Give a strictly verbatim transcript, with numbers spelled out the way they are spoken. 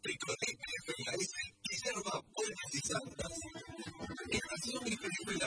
Picolín F M S, Reserva Buenas y Santas. Estación y película